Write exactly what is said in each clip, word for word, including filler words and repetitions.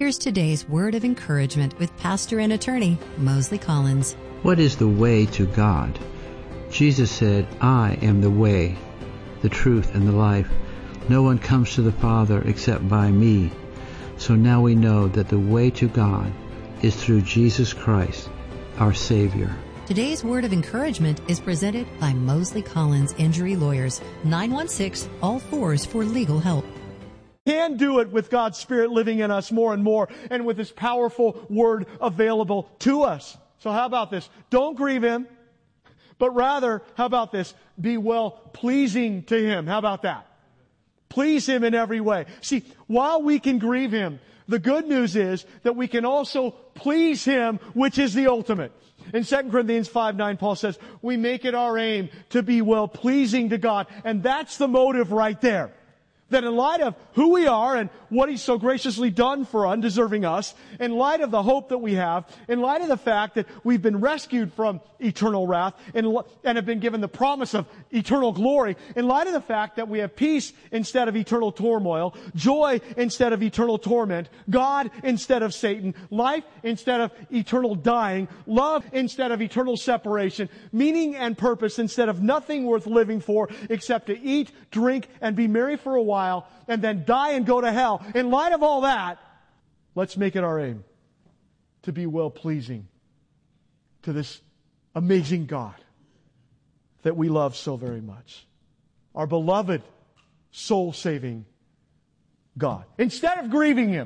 Here's today's word of encouragement with pastor and attorney Mosley Collins. What is the way to God? Jesus said, I am the way, the truth, and the life. No one comes to the Father except by me. So now we know that the way to God is through Jesus Christ, our Savior. Today's word of encouragement is presented by Mosley Collins Injury Lawyers, nine one six, all fours for legal help. Can do it with God's Spirit living in us more and more, and with His powerful Word available to us. So how about this? Don't grieve Him, but rather, how about this? Be well pleasing to Him. How about that? Please Him in every way. See, while we can grieve Him, the good news is that we can also please Him, which is the ultimate. In Second Corinthians five nine, Paul says, we make it our aim to be well pleasing to God. And that's the motive right there. That in light of who we are and what He's so graciously done for undeserving us, in light of the hope that we have, in light of the fact that we've been rescued from eternal wrath and, and have been given the promise of eternal glory, in light of the fact that we have peace instead of eternal turmoil, joy instead of eternal torment, God instead of Satan, life instead of eternal dying, love instead of eternal separation, meaning and purpose instead of nothing worth living for except to eat, drink, and be merry for a while, and then die and go to hell. In light of all that, let's make it our aim to be well-pleasing to this amazing God that we love so very much. Our beloved, soul-saving God. Instead of grieving Him,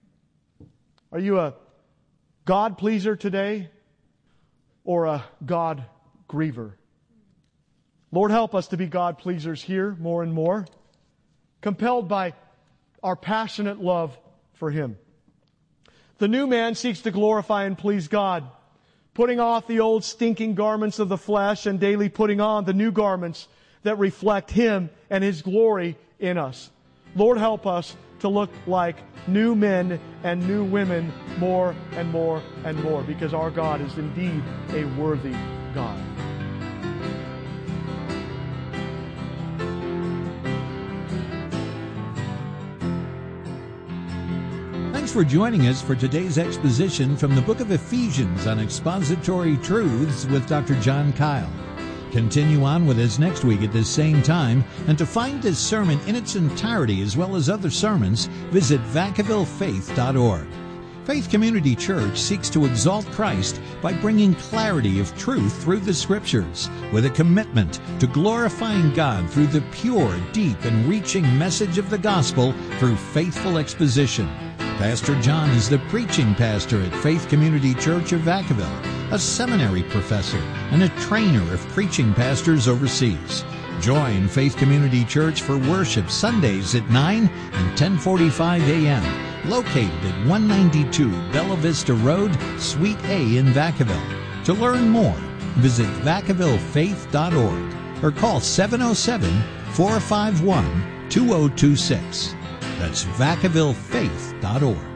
are you a God-pleaser today or a God-griever? Lord, help us to be God-pleasers here more and more, compelled by our passionate love for Him. The new man seeks to glorify and please God, putting off the old stinking garments of the flesh and daily putting on the new garments that reflect Him and His glory in us. Lord, help us to look like new men and new women more and more and more, because our God is indeed a worthy God. Thanks for joining us for today's exposition from the book of Ephesians on expository truths with Doctor John Kyle. Continue on with us next week at this same time, and to find this sermon in its entirety as well as other sermons, visit Vacaville Faith dot org. Faith Community Church seeks to exalt Christ by bringing clarity of truth through the Scriptures, with a commitment to glorifying God through the pure, deep, and reaching message of the gospel through faithful exposition. Pastor John is the preaching pastor at Faith Community Church of Vacaville, a seminary professor, and a trainer of preaching pastors overseas. Join Faith Community Church for worship Sundays at nine and ten forty-five a.m., located at one ninety-two Bella Vista Road, Suite A in Vacaville. To learn more, visit Vacaville Faith dot org or call seven oh seven, four five one, two oh two six. That's Vacaville Faith dot org.